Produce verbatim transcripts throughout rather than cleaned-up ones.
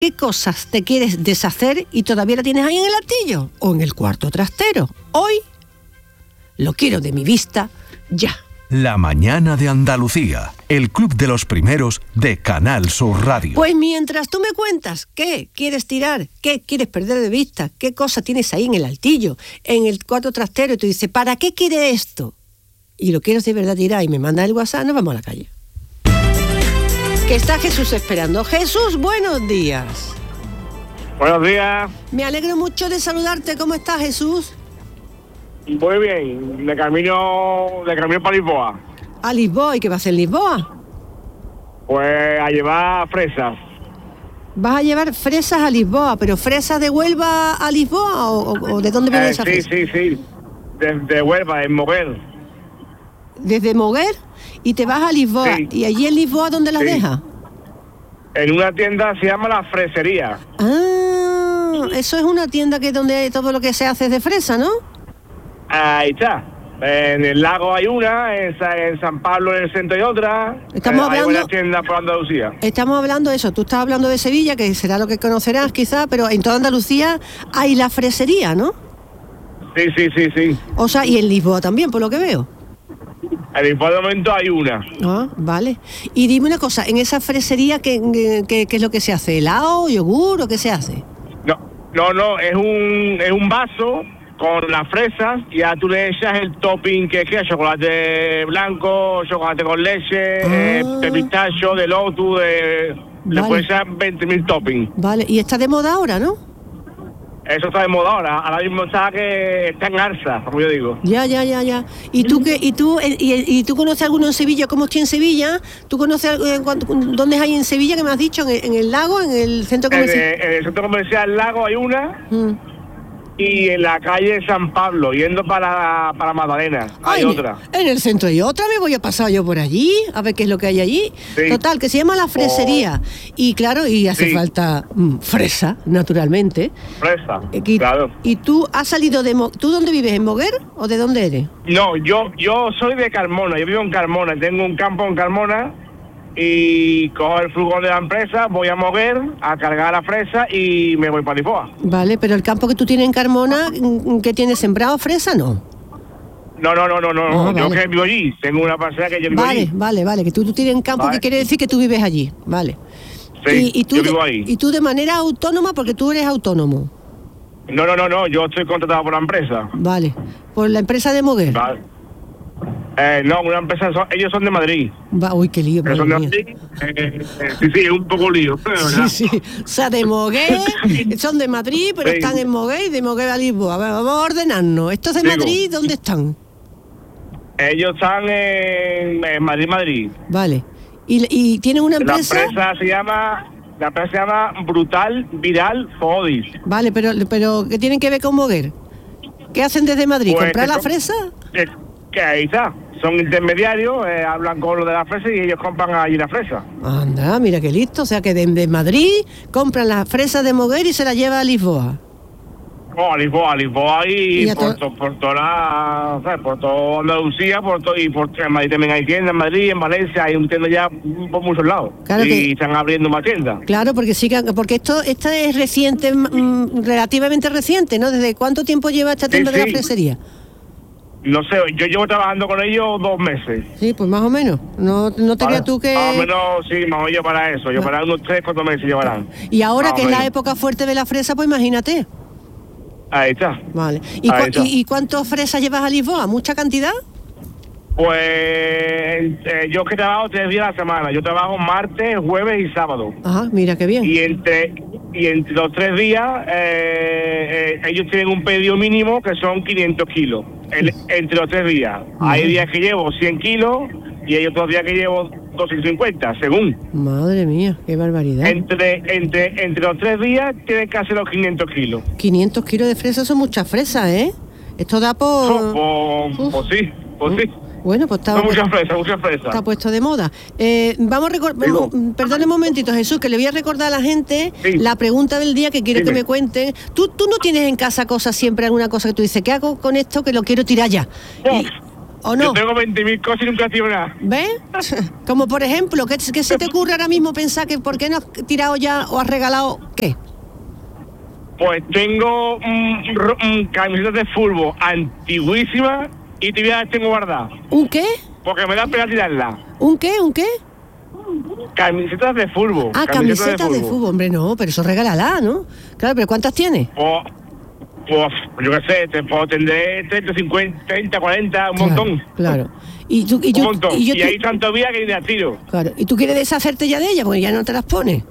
¿Qué cosas te quieres deshacer y todavía la tienes ahí en el altillo o en el cuarto trastero? Hoy lo quiero de mi vista ya. La mañana de Andalucía, el club de los primeros de Canal Sur Radio. Pues mientras tú me cuentas qué quieres tirar, qué quieres perder de vista, qué cosa tienes ahí en el altillo, en el cuarto trastero, y tú dices, ¿para qué quiere esto? Y lo quieres de verdad tirar y me mandas el WhatsApp, nos vamos a la calle. Que está Jesús esperando. Jesús, buenos días. Buenos días. Me alegro mucho de saludarte. ¿Cómo estás, Jesús? Muy bien, de camino, de camino para Lisboa. ¿A Lisboa? ¿Y qué vas a hacer en Lisboa? Pues a llevar fresas. ¿Vas a llevar fresas a Lisboa? ¿Pero fresas de Huelva a Lisboa o, o, o de dónde viene eh, esa sí, fresa? Sí, sí, sí, desde Huelva, en Moguer. ¿Desde Moguer? Y te vas a Lisboa. Sí. ¿Y allí en Lisboa dónde las Sí. dejas? En una tienda se llama La Fresería. Ah, eso es una tienda que donde todo lo que se hace es de fresa, ¿no? Ahí está. En el lago hay una, en, Sa- en San Pablo en el centro hay otra. Estamos Eh, hablando- Hay buenas tiendas por Andalucía. Estamos hablando de eso. Tú estás hablando de Sevilla, que será lo que conocerás quizá, pero en toda Andalucía hay la fresería, ¿no? Sí, sí, sí, sí. O sea, y en Lisboa también, por lo que veo. En el momento hay una. Ah, vale. Y dime una cosa, en esa fresería, ¿qué, qué, qué es lo que se hace? ¿Helado, yogur o qué se hace? No, no, no, es un, es un vaso con las fresas y ya tú le echas el topping que queda, chocolate blanco, chocolate con leche, Ah. eh, de pistacho, de lotus, de... Le Vale. puedes echar veinte mil toppings. Vale, y está de moda ahora, ¿no? Eso está de moda ahora. Ahora mismo está que está en alza, como yo digo. Ya, ya, ya, ya. ¿Y tú qué, y tú, eh, y, y tú conoces alguno en Sevilla? ¿Cómo estoy en Sevilla? ¿Tú conoces algo en cuanto- dónde hay en Sevilla que me has dicho? ¿En el, en el lago, en el centro En, comercial? eh, en el centro comercial Lago hay una Mm. y en la calle San Pablo, yendo para, para Magdalena, hay Ay, otra. En el centro hay otra, me voy a pasar yo por allí, a ver qué es lo que hay allí. Sí. Total, que se llama La Fresería. Y claro, y hace Sí. falta mm, fresa, naturalmente. Fresa, Eh, Y, claro. y tú has salido de... Mo- ¿Tú dónde vives? ¿En Moguer o de dónde eres? No, yo yo soy de Carmona, yo vivo en Carmona, tengo un campo en Carmona y cojo el furgón de la empresa, voy a Moguer a cargar la fresa y me voy para Lisboa. Vale, pero el campo que tú tienes en Carmona, mm, ¿qué tienes sembrado? ¿Fresa? No. No, no, no, no, no, Ah, yo vale. que vivo allí, tengo una parcela que yo vivo Vale, allí. vale, vale, que tú, tú tienes en campo, Vale. que quiere decir que tú vives allí. Vale. Sí, y, y tú yo de, vivo ahí. y tú de manera autónoma, porque tú eres autónomo. No, no, no, no, yo estoy contratado por la empresa. Vale. Por la empresa de Moguer. Vale. Eh, no, una empresa, son- ellos son de Madrid. Va, uy, qué lío, Pero madre son de mía. Madrid. Eh, eh, sí, sí, es un poco lío. ¿verdad? Sí, sí. O sea, de Moguer, son de Madrid, pero Sí. están en Moguer y de Moguer a Lisboa. A ver, vamos a ordenarnos. ¿Estos de Digo. Madrid dónde están? Ellos están en, en Madrid, Madrid. Vale. ¿Y, y tienen una La empresa? empresa se llama, la empresa se llama Brutal Viral Fodis. Vale, pero, pero ¿qué tienen que ver con Moguer? ¿Qué hacen desde Madrid? Pues, ¿Comprar que la son- fresa? Que, que ahí está. Son intermediarios, eh, hablan con los de la fresa y ellos compran allí la fresa. Anda, mira qué listo. O sea, que desde Madrid compran las fresas de Moguer y se las lleva a Lisboa. Oh, a Lisboa, a Lisboa y, Y a por, to- to- por toda la, o sea, por toda Andalucía, por to- y por en Madrid también hay tiendas, en Madrid, en Valencia, hay un tienda ya por muchos lados. Claro y que- están abriendo más tiendas. Claro, porque sí que, porque esto, esta es reciente, mm, relativamente reciente, ¿no? ¿Desde cuánto tiempo lleva esta tienda Sí, de la sí. fresería? No sé, yo llevo trabajando con ellos dos meses. Sí, pues más o menos. No, no te ¿vale? creas tú que... Más o menos, sí, más o menos para eso. Llevarán unos tres, cuatro meses llevarán. Y ahora Más que o es la menos. época fuerte de la fresa, pues imagínate. Ahí está. Vale. ¿Y, Ahí cu- está. y, y cuántas fresas llevas a Lisboa? ¿Mucha cantidad? Pues eh, yo que trabajo tres días a la semana. Yo trabajo martes, jueves y sábado. Ajá, mira qué bien. Y entre y entre los tres días eh, eh, ellos tienen un pedido mínimo que son quinientos kilos. El- entre los tres días. Hay días que llevo cien kilos y hay otros días que llevo doscientos cincuenta, según. Madre mía, qué barbaridad. Entre entre entre los tres días tienen que hacer los quinientos kilos. quinientos kilos de fresas son muchas fresas, ¿eh? Esto da por... Pues, pues, pues sí, pues sí. Bueno, pues está... Son muchas fresas, muchas fresas. Está puesto de moda. Eh, vamos a recordar, Digo. perdón un momentito, Jesús, que le voy a recordar a la gente Sí. la pregunta del día que quiero Dime. que me cuenten. ¿Tú, tú no tienes en casa cosas siempre, alguna cosa que tú dices, ¿qué hago con esto que lo quiero tirar ya? Uf, Y- ¿O no? Yo tengo veinte mil cosas y nunca tiro nada. ¿Ves? Como por ejemplo, ¿qué, ¿qué se te ocurre ahora mismo pensar que por qué no has tirado ya o has regalado qué? Pues tengo mm, ro- mm, camisetas de fútbol antiguísimas y todavía las tengo guardadas. ¿Un qué? Porque me da pena tirarlas. ¿Un qué? ¿Un qué? Camisetas de fútbol. Ah, camisetas de fútbol. Hombre, no, pero eso regálala, ¿no? Claro, pero ¿cuántas tienes? Pues, pues yo qué sé, te puedo tendré treinta, cincuenta, treinta, cuarenta, un Claro, montón. Claro. Y tú, y Un yo, montón. y yo Y, te- hay tantos días que ni las tiro. claro. ¿Y tú quieres deshacerte ya de ellas? Porque ya no te las pones.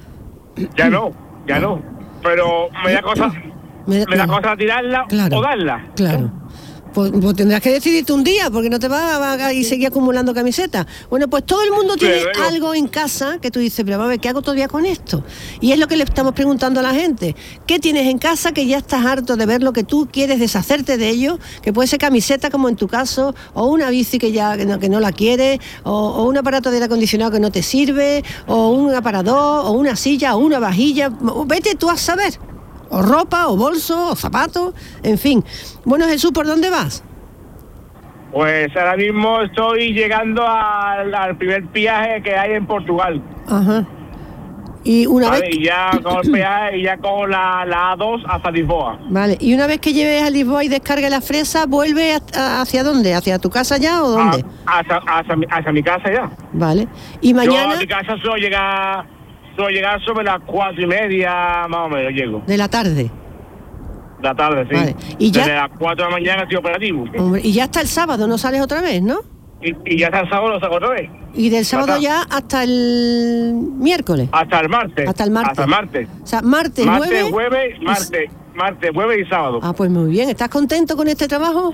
Ya no, ya no. Pero me da cosa, Me da- me da claro. cosa tirarla Claro. o darla. Claro. Pues, pues tendrás que decidirte un día, porque no te vas a, a- y seguir acumulando camisetas. Bueno, pues todo el mundo tiene luego. algo en casa que tú dices, pero a ver, ¿qué hago todavía con esto? Y es lo que le estamos preguntando a la gente. ¿Qué tienes en casa que ya estás harto de ver lo que tú quieres deshacerte de ello? Que puede ser camiseta, como en tu caso, o una bici que ya que no, que no la quieres, o, o un aparato de aire acondicionado que no te sirve, o un aparador, o una silla, o una vajilla. Vete tú a saber. O ropa, o bolso, o zapatos, en fin. Bueno, Jesús, ¿por dónde vas? Pues ahora mismo estoy llegando al, al primer viaje que hay en Portugal. Ajá. Y una ¿Vale? vez... Y ya con el peaje y ya con la, la A dos hasta Lisboa. Vale, y una vez que lleves a Lisboa y descargue la fresa, ¿vuelve a- a- hacia dónde? ¿Hacia tu casa ya o dónde? A- hasta, hasta, mi- hasta mi casa ya. Vale. Y Yo mañana, a mi casa suelo llegar, suelo llegar sobre las cuatro y media, más o menos, llego. de la tarde. De la tarde, sí. Vale. Y ya- Desde las cuatro de la mañana estoy operativo. Hombre, y ya hasta el sábado, ¿no sales otra vez, no? Y, y ya hasta el sábado lo saco otra vez. Y del sábado está. ya hasta el miércoles. Hasta el martes. Hasta el martes. Hasta el martes. O sea, martes, Martes, jueves... jueves, y- martes, martes, jueves y sábado. Ah, pues muy bien. ¿Estás contento con este trabajo?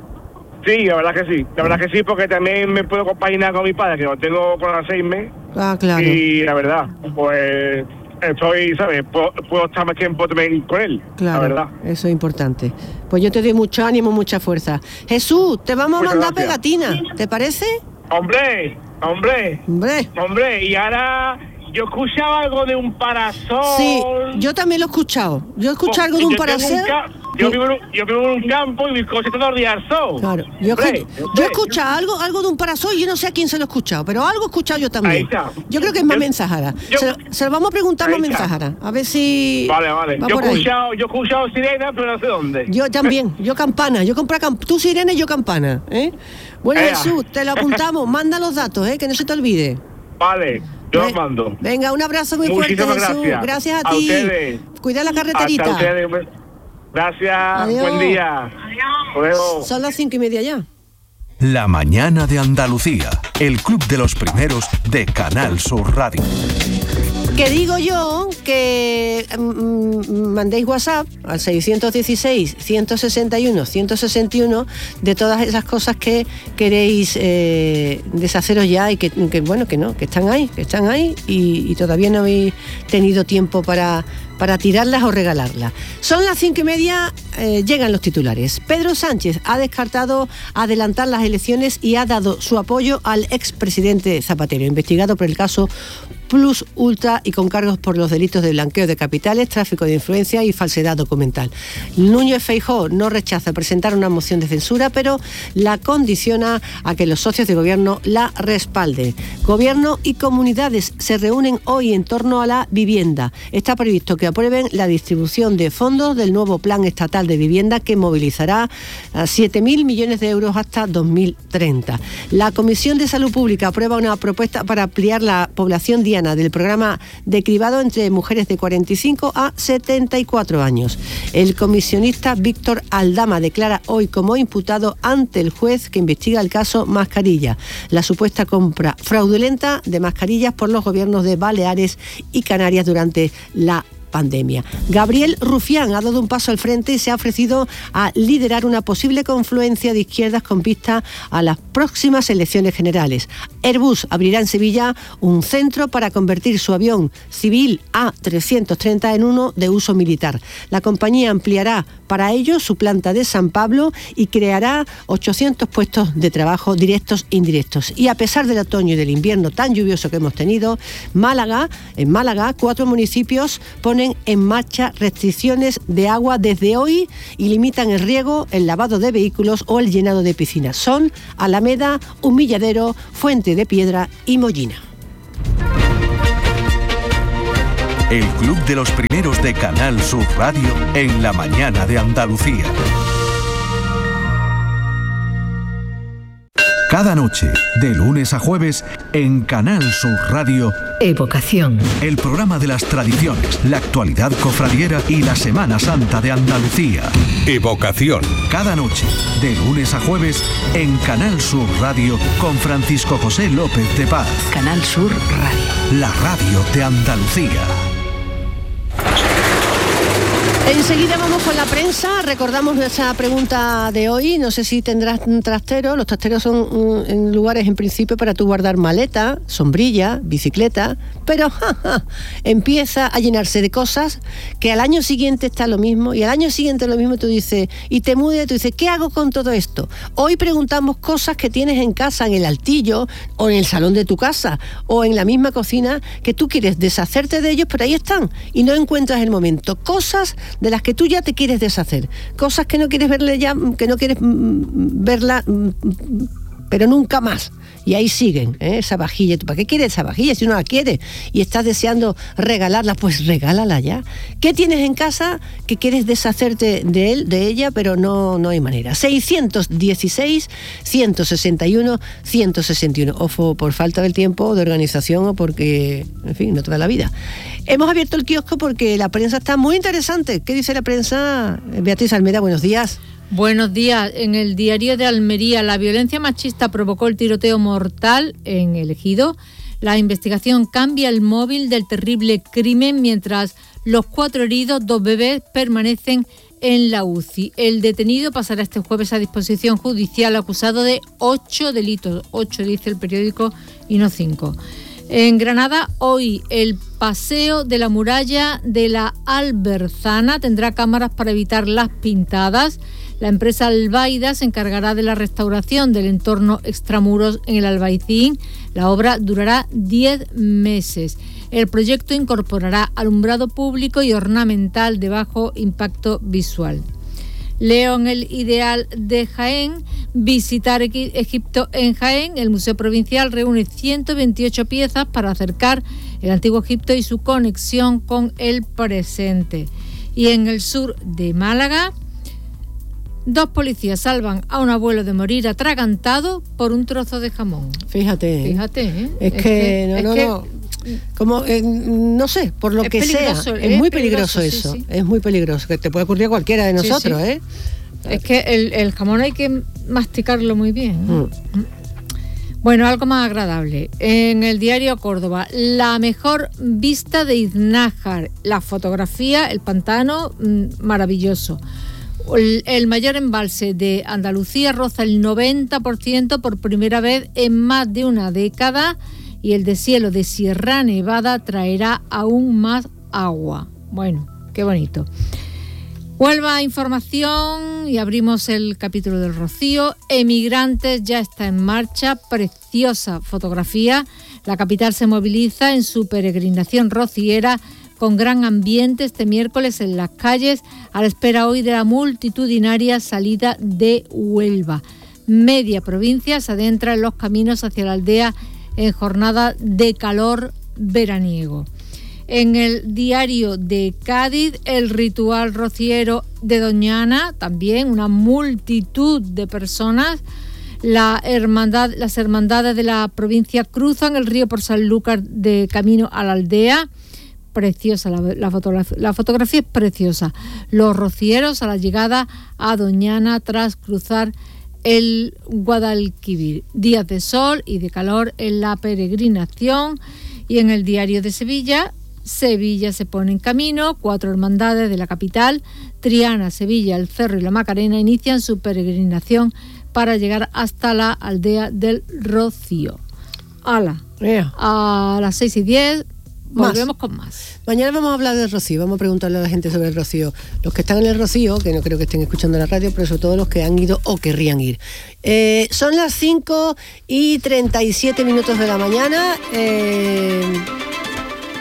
Sí, la verdad que sí. La verdad que sí, porque también me puedo compaginar con mi padre, que lo tengo con las seis meses. Ah, claro. Y la verdad, pues estoy, ¿sabes? Puedo, puedo estar más tiempo también con él. Claro, La verdad. eso es importante. Pues yo te doy mucho ánimo, mucha fuerza. Jesús, te vamos a Muchas mandar gracias. pegatina, ¿te parece? Hombre, hombre, Hombre. hombre. Y ahora yo escuchaba algo de un parasol. Sí, yo también lo he escuchado. Yo he escuchado algo de un Yo tengo parasol. ca- Yo vivo, en un- yo vivo en un campo y mis cosas están todos los días al sol. Claro, yo, Hombre, escu- yo hombre. he escuchado algo, algo de un parasol y yo no sé a quién se lo he escuchado, pero algo he escuchado yo también. Ahí está. Yo creo que es más Yo- mensajara. yo- se, lo, se lo vamos a preguntar Ahí más está. mensajara. A ver si. Vale, vale. va Yo por he ahí. escuchado, yo he escuchado sirena, pero no sé dónde. Yo también, yo campana. Yo compré camp tú sirena y yo campana. ¿eh? Bueno, Ea. Jesús, te lo apuntamos. Manda los datos, ¿eh? Que no se te olvide. Vale, yo los Ve- mando. Venga, un abrazo muy fuerte, Muchísimas Jesús. gracias. Gracias a A ti. ustedes. Cuida la Hasta carreterita. ustedes. Gracias. Adiós. Buen día. Hasta luego. Son las cinco y media ya. La mañana de Andalucía, el club de los primeros de Canal Sur Radio. Que digo yo que mm, mandéis WhatsApp al seiscientos dieciséis, ciento sesenta y uno, ciento sesenta y uno de todas esas cosas que queréis eh, deshaceros ya y que, que, bueno, que no, que están ahí, que están ahí y, y todavía no habéis tenido tiempo para, para tirarlas o regalarlas. Son las cinco y media, eh, llegan los titulares. Pedro Sánchez ha descartado adelantar las elecciones y ha dado su apoyo al expresidente Zapatero, investigado por el caso Plus Ultra y con cargos por los delitos de blanqueo de capitales, tráfico de influencia y falsedad documental. Núñez Feijóo no rechaza presentar una moción de censura, pero la condiciona a que los socios de gobierno la respalden. Gobierno y comunidades se reúnen hoy en torno a la vivienda. Está previsto que aprueben la distribución de fondos del nuevo Plan Estatal de Vivienda que movilizará a siete mil millones de euros hasta dos mil treinta. La Comisión de Salud Pública aprueba una propuesta para ampliar la población diana del programa de cribado entre mujeres de cuarenta y cinco a setenta y cuatro años. El comisionista Víctor Aldama declara hoy como imputado ante el juez que investiga el caso Mascarilla, la supuesta compra fraudulenta de mascarillas por los gobiernos de Baleares y Canarias durante la pandemia. Gabriel Rufián ha dado un paso al frente y se ha ofrecido a liderar una posible confluencia de izquierdas con vista a las próximas elecciones generales. Airbus abrirá en Sevilla un centro para convertir su avión civil A trescientos treinta en uno de uso militar. La compañía ampliará para ello su planta de San Pablo y creará ochocientos puestos de trabajo directos e indirectos. Y a pesar del otoño y del invierno tan lluvioso que hemos tenido, Málaga, en Málaga, cuatro municipios ponen ponen en marcha restricciones de agua desde hoy y limitan el riego, el lavado de vehículos o el llenado de piscinas. Son Alameda, Humilladero, Fuente de Piedra y Mollina. El Club de los Primeros de Canal Sur Radio en la mañana de Andalucía. Cada noche, de lunes a jueves, en Canal Sur Radio, Evocación. El programa de las tradiciones, la actualidad cofradiera y la Semana Santa de Andalucía. Evocación. Cada noche, de lunes a jueves, en Canal Sur Radio, con Francisco José López de Paz. Canal Sur Radio. La radio de Andalucía. Enseguida vamos con la prensa, recordamos nuestra pregunta de hoy, no sé si tendrás un trastero, los trasteros son um, en lugares en principio para tú guardar maleta, sombrilla, bicicleta, pero ja, ja, empieza a llenarse de cosas que al año siguiente está lo mismo y al año siguiente lo mismo, tú dices, y te mudas, tú dices, ¿qué hago con todo esto? Hoy preguntamos cosas que tienes en casa, en el altillo, o en el salón de tu casa, o en la misma cocina, que tú quieres deshacerte de ellos, pero ahí están, y no encuentras el momento. Cosas de las que tú ya te quieres deshacer, cosas que no quieres verle ya, que no quieres mm, verla, mm, pero nunca más. Y ahí siguen, ¿eh? Esa vajilla. ¿Tú para qué quieres esa vajilla si no la quieres y estás deseando regalarla? Pues regálala ya. ¿Qué tienes en casa que quieres deshacerte de él, de ella, pero no, no hay manera? seiscientos dieciséis, ciento sesenta y uno, ciento sesenta y uno. O por falta del tiempo, de organización o porque, en fin, no te da la vida. Hemos abierto el kiosco porque la prensa está muy interesante. ¿Qué dice la prensa? Beatriz Almeida, buenos días. Buenos días. En el diario de Almería, la violencia machista provocó el tiroteo mortal en El Ejido. La investigación cambia el móvil del terrible crimen mientras los cuatro heridos, dos bebés, permanecen en la U C I. El detenido pasará este jueves a disposición judicial acusado de ocho delitos. Ocho, dice el periódico, y no cinco. En Granada, hoy, el paseo de la muralla de la Alberzana tendrá cámaras para evitar las pintadas. La empresa Albaida se encargará de la restauración del entorno extramuros en el Albaicín. La obra durará diez meses. El proyecto incorporará alumbrado público y ornamental de bajo impacto visual. Leo en el Ideal de Jaén, visitar Egipto en Jaén. El Museo Provincial reúne ciento veintiocho piezas para acercar el antiguo Egipto y su conexión con el presente. Y en el sur de Málaga, dos policías salvan a un abuelo de morir atragantado por un trozo de jamón. Fíjate. Fíjate, ¿eh? Es, es que, que, no, es no, que no. Como, eh, no sé, por lo es que sea, es, es muy peligroso, peligroso eso, sí, sí. Es muy peligroso, que te puede ocurrir a cualquiera de nosotros, sí, sí. ¿eh? Es que el, el jamón hay que masticarlo muy bien, ¿no? Mm. Bueno, algo más agradable. En el diario Córdoba, la mejor vista de Iznájar, la fotografía, el pantano, maravilloso. El, el mayor embalse de Andalucía roza el noventa por ciento por primera vez en más de una década. Y el deshielo de Sierra Nevada traerá aún más agua. Bueno, qué bonito. Huelva Información y abrimos el capítulo del Rocío. Emigrantes ya está en marcha, preciosa fotografía. La capital se moviliza en su peregrinación rociera con gran ambiente este miércoles en las calles, a la espera hoy de la multitudinaria salida de Huelva. Media provincia se adentra en los caminos hacia la aldea en jornada de calor veraniego. En el diario de Cádiz, el ritual rociero de Doñana, también una multitud de personas. La hermandad, las hermandades de la provincia cruzan el río por Sanlúcar de camino a la aldea. Preciosa, la, la, fotografía, la fotografía es preciosa. Los rocieros a la llegada a Doñana tras cruzar el Guadalquivir. Días de sol y de calor en la peregrinación. Y en el diario de Sevilla, Sevilla se pone en camino. Cuatro hermandades de la capital, Triana, Sevilla, El Cerro y la Macarena, inician su peregrinación para llegar hasta la aldea del Rocío. ¡Hala! Yeah. A las seis y diez volvemos con más. Mañana vamos a hablar del Rocío, vamos a preguntarle a la gente sobre el Rocío. Los que están en el Rocío, que no creo que estén escuchando la radio, pero sobre todo los que han ido o querrían ir. Eh, son las cinco y treinta y siete minutos de la mañana. Eh,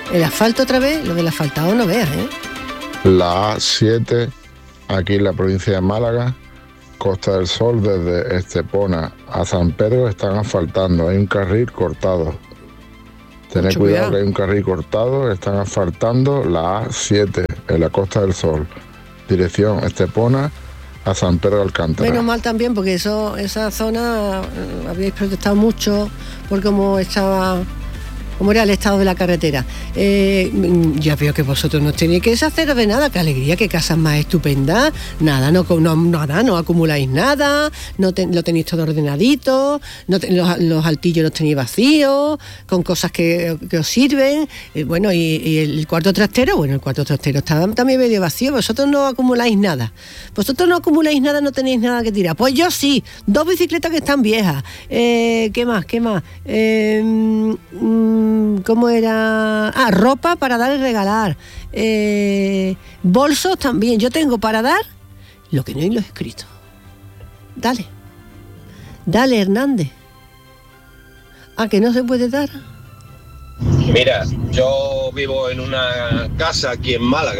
El asfalto otra vez, lo del asfaltado no veas, ¿eh? La A siete, aquí en la provincia de Málaga, Costa del Sol, desde Estepona a San Pedro, están asfaltando. Hay un carril cortado. Tened cuidado, cuidado que hay un carril cortado, están asfaltando la A siete en la Costa del Sol, dirección Estepona a San Pedro de Alcántara. Menos mal también, porque eso, esa zona eh, habíais protestado mucho por cómo estaba, cómo era el estado de la carretera. Eh, ya veo que vosotros no tenéis que deshaceros de nada. Qué alegría, qué casas más estupendas. Nada, no, no, nada, no acumuláis nada, no te, lo tenéis todo ordenadito, no te, los, los altillos los tenéis vacíos, con cosas que, que os sirven. Eh, bueno, y, y el cuarto trastero, bueno, el cuarto trastero está también medio vacío. Vosotros no acumuláis nada. Vosotros no acumuláis nada, no tenéis nada que tirar. Pues yo sí, dos bicicletas que están viejas. Eh, ¿Qué más? ¿Qué más? Eh, mm, ¿Cómo era? Ah, ropa para dar y regalar. Eh, bolsos también. Yo tengo para dar lo que no hay en los escritos. Dale. Dale, Hernández. ¿A que no se puede dar? Mira, yo vivo en una casa aquí en Málaga.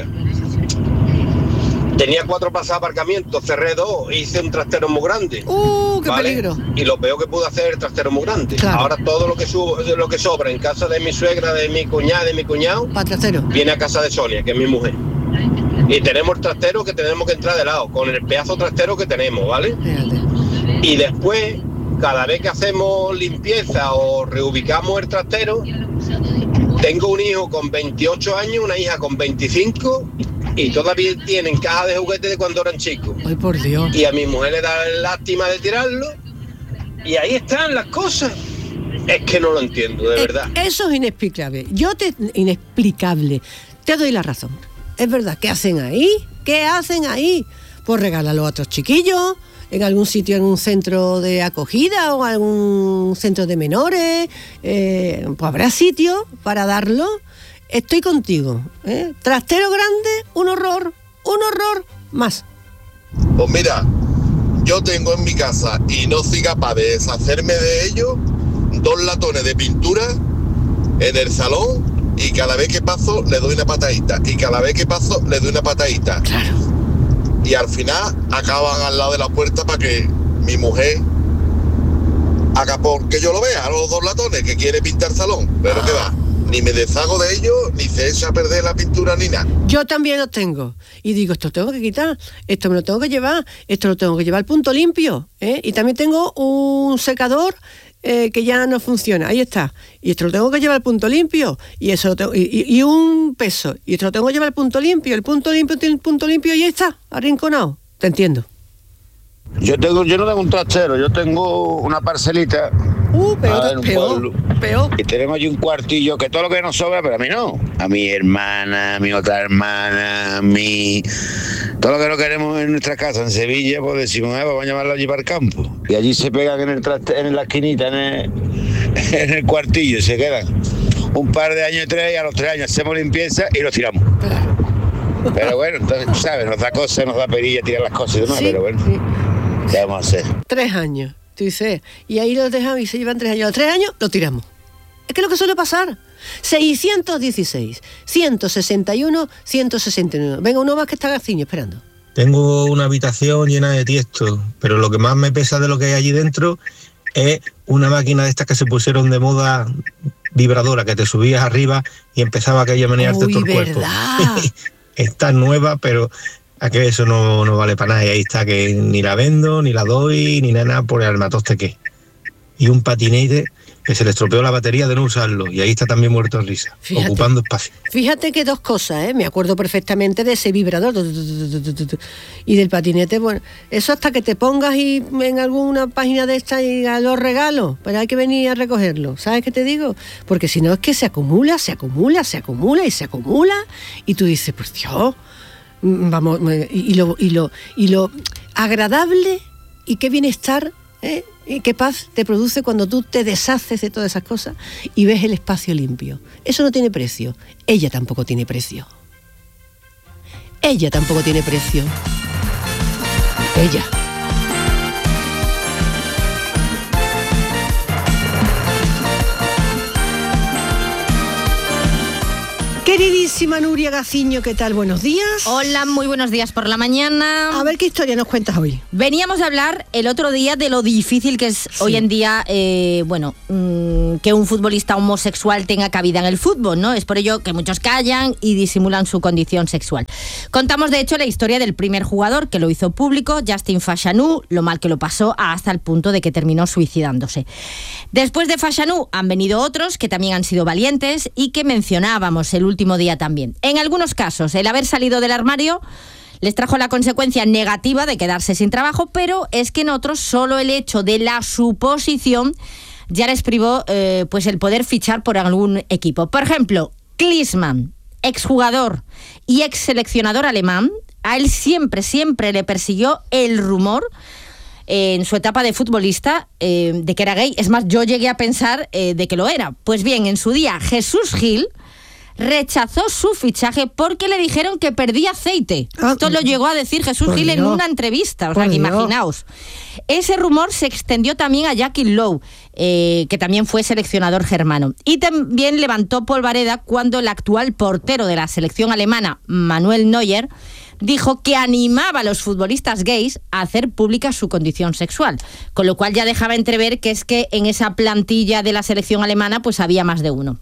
Tenía cuatro pasadas de aparcamiento, cerré dos, hice un trastero muy grande. ¡Uh, qué ¿vale? peligro! Y lo peor que pude hacer es el trastero muy grande. Claro. Ahora todo lo que subo, lo que sobra en casa de mi suegra, de mi cuñada, de mi cuñado, para trastero, viene a casa de Sonia, que es mi mujer. Y tenemos el trastero que tenemos que entrar de lado, con el pedazo trastero que tenemos, ¿vale? Fíjate. Y después, cada vez que hacemos limpieza o reubicamos el trastero, tengo un hijo con veintiocho años, una hija con veinticinco, y todavía tienen caja de juguetes de cuando eran chicos. Ay, por Dios. Y a mi mujer le da lástima de tirarlo, y ahí están las cosas. Es que no lo entiendo, de es, verdad. Eso es inexplicable. Yo te... Inexplicable. Te doy la razón. Es verdad. ¿Qué hacen ahí? ¿Qué hacen ahí? Pues regálalo a otros chiquillos, en algún sitio, en un centro de acogida o algún centro de menores. Eh, pues habrá sitio para darlo. Estoy contigo, ¿eh? Trastero grande, un horror, un horror más. Pues mira, yo tengo en mi casa, y no soy capaz de deshacerme de ello, dos latones de pintura en el salón, y cada vez que paso le doy una patadita, y cada vez que paso le doy una patadita. Claro. Y al final acaban al lado de la puerta para que mi mujer haga porque yo lo vea, los dos latones que quiere pintar salón, pero ah. ¿qué va? Ni me deshago de ellos, ni se echa a perder la pintura, ni nada. Yo también los tengo. Y digo, esto lo tengo que quitar, esto me lo tengo que llevar, esto lo tengo que llevar al punto limpio, ¿eh? Y también tengo un secador eh, que ya no funciona, ahí está. Y esto lo tengo que llevar al punto limpio, y eso lo tengo, y, y, y un peso, y esto lo tengo que llevar al punto limpio, el punto limpio, el punto limpio, y ahí está, arrinconado. Te entiendo. Yo tengo, yo no tengo un trastero, yo tengo una parcelita. Uh, peor, ver, peor, peor. Y tenemos allí un cuartillo que todo lo que nos sobra, pero a mí no. A mi hermana, a mi otra hermana, a mi... Todo lo que no queremos en nuestra casa, en Sevilla, pues decimos, eh, vamos a llevarlo allí para el campo. Y allí se pegan en el traste, en la esquinita, en el, en el cuartillo, se quedan un par de años y tres, y a los tres años hacemos limpieza y los tiramos. Claro. Pero bueno, entonces, ¿sabes? Nos da cosa, nos da perilla tirar las cosas y demás, sí, pero bueno, sí. ¿Qué vamos a hacer? Tres años, tú dices, y ahí los dejamos y se llevan tres años. A los tres años los tiramos. Es que es lo que suele pasar. seiscientos dieciséis, ciento sesenta y uno, ciento sesenta y uno. Venga, uno más que está Garciño esperando. Tengo una habitación llena de tiesto, pero lo que más me pesa de lo que hay allí dentro es una máquina de estas que se pusieron de moda, vibradora, que te subías arriba y empezaba aquello a menearte todo el cuerpo. Está nueva, pero a que eso no, no vale para nada. Y ahí está, que ni la vendo, ni la doy, ni nada por el armatoste que es. Y un patinete que se le estropeó la batería de no usarlo, y ahí está también muerto de risa, fíjate, ocupando espacio. Fíjate que dos cosas, ¿eh? Me acuerdo perfectamente de ese vibrador y del patinete. Bueno, eso hasta que te pongas y en alguna página de esta y a los regalos, pero hay que venir a recogerlo. ¿Sabes qué te digo? Porque si no es que se acumula, se acumula, se acumula y se acumula, y tú dices, pues Dios, vamos, y lo, y lo, y lo agradable y qué bienestar, ¿eh? Y qué paz te produce cuando tú te deshaces de todas esas cosas y ves el espacio limpio. Eso no tiene precio. Ella tampoco tiene precio. Ella tampoco tiene precio. Ella. Queridísima Nuria Gaciño, ¿qué tal? Buenos días. Hola, muy buenos días por la mañana. A ver qué historia nos cuentas hoy. Veníamos a hablar el otro día de lo difícil que es sí. hoy en día, eh, bueno, mmm, que un futbolista homosexual tenga cabida en el fútbol, ¿no? Es por ello que muchos callan y disimulan su condición sexual. Contamos, de hecho, la historia del primer jugador que lo hizo público, Justin Fashanu, lo mal que lo pasó hasta el punto de que terminó suicidándose. Después de Fashanu han venido otros que también han sido valientes y que mencionábamos el último último día también. En algunos casos, el haber salido del armario les trajo la consecuencia negativa de quedarse sin trabajo, pero es que en otros solo el hecho de la suposición ya les privó eh, pues el poder fichar por algún equipo. Por ejemplo, Klinsmann, exjugador y ex seleccionador alemán, a él siempre, siempre le persiguió el rumor eh, en su etapa de futbolista eh, de que era gay. Es más, yo llegué a pensar eh, de que lo era. Pues bien, en su día, Jesús Gil rechazó su fichaje porque le dijeron que perdía aceite. Ah, Esto lo llegó a decir Jesús Gil en una entrevista, o sea, que imaginaos. Ese rumor se extendió también a Jackie Lowe, eh, que también fue seleccionador germano. Y también levantó polvareda cuando el actual portero de la selección alemana, Manuel Neuer, dijo que animaba a los futbolistas gays a hacer pública su condición sexual, con lo cual ya dejaba entrever que es que en esa plantilla de la selección alemana pues había más de uno.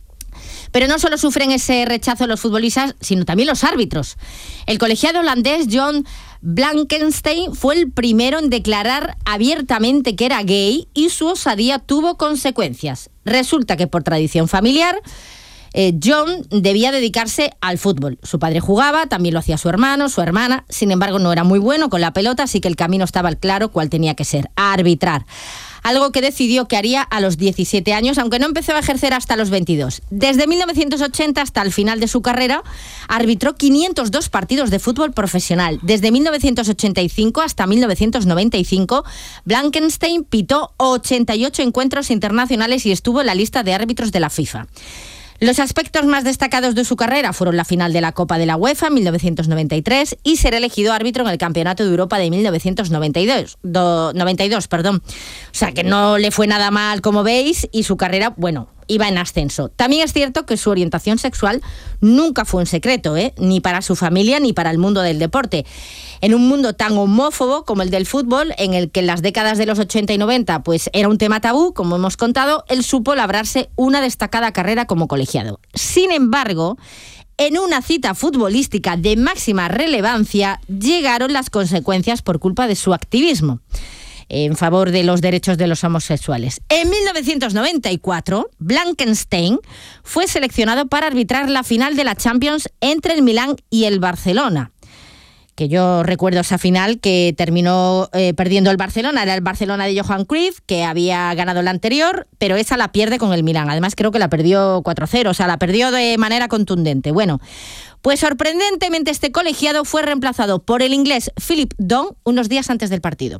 Pero no solo sufren ese rechazo los futbolistas, sino también los árbitros. El colegiado holandés John Blankenstein fue el primero en declarar abiertamente que era gay y su osadía tuvo consecuencias. Resulta que por tradición familiar, eh, John debía dedicarse al fútbol. Su padre jugaba, también lo hacía su hermano, su hermana. Sin embargo, no era muy bueno con la pelota, así que el camino estaba claro cuál tenía que ser: arbitrar. Algo que decidió que haría a los diecisiete años, aunque no empezó a ejercer hasta los veintidós. Desde mil novecientos ochenta hasta el final de su carrera, arbitró quinientos dos partidos de fútbol profesional. Desde mil novecientos ochenta y cinco hasta mil novecientos noventa y cinco, Blankenstein pitó ochenta y ocho encuentros internacionales y estuvo en la lista de árbitros de la FIFA. Los aspectos más destacados de su carrera fueron la final de la Copa de la UEFA en mil novecientos noventa y tres y ser elegido árbitro en el Campeonato de Europa de mil novecientos noventa y dos. Do, noventa y dos, perdón. O sea, que no le fue nada mal, como veis, y su carrera, bueno, iba en ascenso. También es cierto que su orientación sexual nunca fue un secreto, ¿eh? Ni para su familia ni para el mundo del deporte. En un mundo tan homófobo como el del fútbol, en el que en las décadas de los ochenta y noventa pues era un tema tabú, como hemos contado, él supo labrarse una destacada carrera como colegiado. Sin embargo, en una cita futbolística de máxima relevancia, llegaron las consecuencias por culpa de su activismo en favor de los derechos de los homosexuales. En mil novecientos noventa y cuatro, Blankenstein fue seleccionado para arbitrar la final de la Champions entre el Milán y el Barcelona. Que yo recuerdo esa final que terminó eh, perdiendo el Barcelona. Era el Barcelona de Johan Cruyff, que había ganado la anterior, pero esa la pierde con el Milán. Además, creo que la perdió cuatro cero, o sea, la perdió de manera contundente. Bueno, pues sorprendentemente este colegiado fue reemplazado por el inglés Philip Don unos días antes del partido.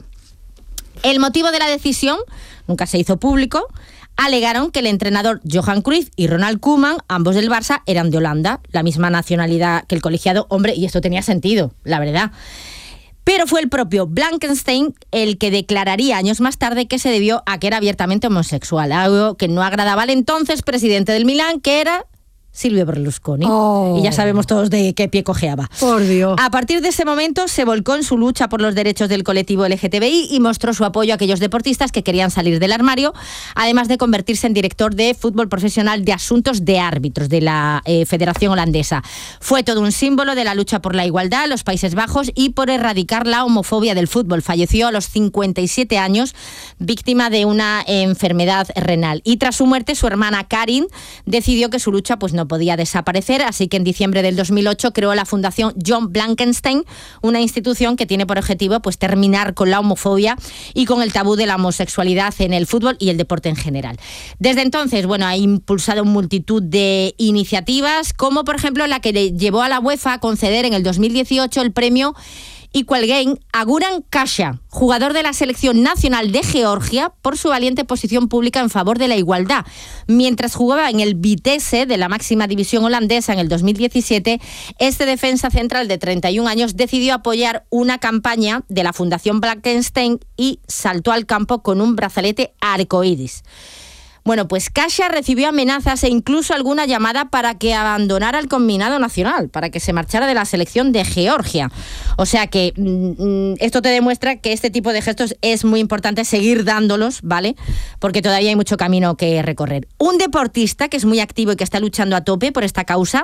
El motivo de la decisión nunca se hizo público. Alegaron que el entrenador Johan Cruyff y Ronald Koeman, ambos del Barça, eran de Holanda, la misma nacionalidad que el colegiado. Hombre, y esto tenía sentido, la verdad. Pero fue el propio Blankenstein el que declararía años más tarde que se debió a que era abiertamente homosexual, algo que no agradaba al entonces presidente del Milán, que era Silvio Berlusconi. Oh. Y ya sabemos todos de qué pie cojeaba. Por Dios. A partir de ese momento se volcó en su lucha por los derechos del colectivo L G T B I y mostró su apoyo a aquellos deportistas que querían salir del armario, además de convertirse en director de fútbol profesional de asuntos de árbitros de la eh, Federación Holandesa. Fue todo un símbolo de la lucha por la igualdad en los Países Bajos y por erradicar la homofobia del fútbol. Falleció a los cincuenta y siete años, víctima de una enfermedad renal. Y tras su muerte, su hermana Karin decidió que su lucha pues no podía desaparecer, así que en diciembre del dos mil ocho creó la Fundación John Blankenstein, una institución que tiene por objetivo pues terminar con la homofobia y con el tabú de la homosexualidad en el fútbol y el deporte en general. Desde entonces, bueno, ha impulsado multitud de iniciativas, como por ejemplo la que le llevó a la UEFA a conceder en el dos mil dieciocho el premio Equal Game a Guran Kasha, jugador de la selección nacional de Georgia, por su valiente posición pública en favor de la igualdad. Mientras jugaba en el Vitesse de la máxima división holandesa en el dos mil diecisiete, este defensa central de treinta y un años decidió apoyar una campaña de la Fundación Blankenstein y saltó al campo con un brazalete arcoíris. Bueno, pues Kasia recibió amenazas e incluso alguna llamada para que abandonara el combinado nacional, para que se marchara de la selección de Georgia. O sea que mmm, esto te demuestra que este tipo de gestos es muy importante seguir dándolos, ¿vale? Porque todavía hay mucho camino que recorrer. Un deportista que es muy activo y que está luchando a tope por esta causa